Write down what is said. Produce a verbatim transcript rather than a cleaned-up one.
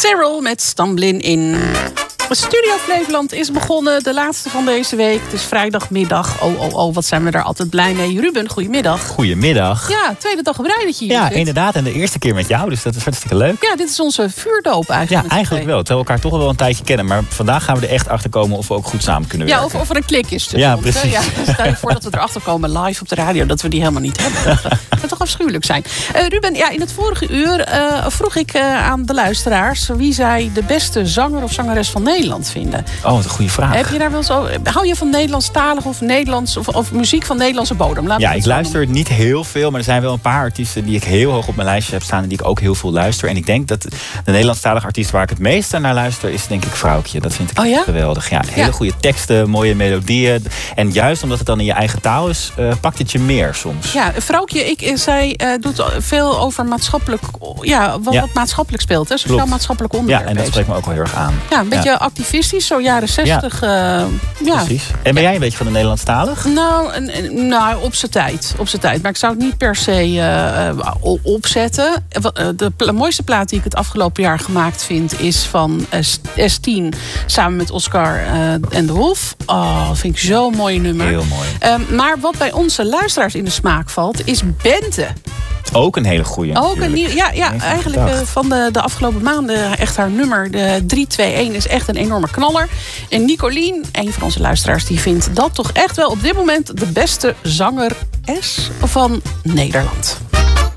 Cyril met Stamblin in. Studio Flevoland is begonnen, de laatste van deze week. Het is vrijdagmiddag. Oh, oh, oh, wat zijn we daar altijd blij mee. Ruben, goedemiddag. Goedemiddag. Ja, tweede dag op rij dat je hier Ja, zit. inderdaad. En de eerste keer met jou, dus dat is hartstikke leuk. Ja, dit is onze vuurdoop eigenlijk. Ja, eigenlijk wel. Terwijl we elkaar toch al wel een tijdje kennen. Maar vandaag gaan we er echt achter komen of we ook goed samen kunnen werken. Ja, of, of er een klik is tussen Ja, ons, precies. Ja, stel je voor dat we erachter komen live op de radio, dat we die helemaal niet hebben. Dat zou toch afschuwelijk zijn. Uh, Ruben, ja, in het vorige uur uh, vroeg ik uh, aan de luisteraars wie zij de beste zanger of zangeres van Nederland vinden. Oh, wat een goede vraag. Heb je daar wel eens over? Hou je van Nederlandstalig of Nederlands of, of muziek van Nederlandse bodem? Laat Ja, het ik zo luister noemen. niet heel veel, maar er zijn wel een paar artiesten die ik heel hoog op mijn lijstje heb staan en die ik ook heel veel luister. En ik denk dat de Nederlandstalige artiest waar ik het meeste naar luister is denk ik Vrouwtje. Dat vind ik Oh ja? geweldig. Ja, hele Ja. goede teksten, mooie melodieën. En juist omdat het dan in je eigen taal is, uh, pakt het je meer soms. Ja, Vrouwtje, ik, zij uh, doet veel over maatschappelijk, ja, wat, Ja. wat maatschappelijk speelt. Hè? Sociaal Klopt. maatschappelijk Ja, onderwerp. en dat spreekt me ook wel heel erg aan. Ja, een beetje Ja. activistisch, zo jaren zestig. Ja. Uh, ja. Precies. En ben jij een beetje van de Nederlandstalig? Nou, een- een- nou, op zijn tijd. Op zijn tijd. Maar ik zou het niet per se uh, uh, opzetten. Uh, de pla- mooiste plaat die ik het afgelopen jaar gemaakt vind is van S tien samen met Oscar uh, en de Wolf. Oh, dat vind ik zo'n mooi nummer. Heel mooi. Um, maar wat bij onze luisteraars in de smaak valt, is Bente. Ook een hele goeie. Ook een nieuw, ja, ja Niet van eigenlijk uh, gedacht. van de, de afgelopen maanden echt haar nummer. De drie twee een is echt een enorme knaller. En Nicolien, een van onze luisteraars, die vindt dat toch echt wel op dit moment de beste zangeres van Nederland.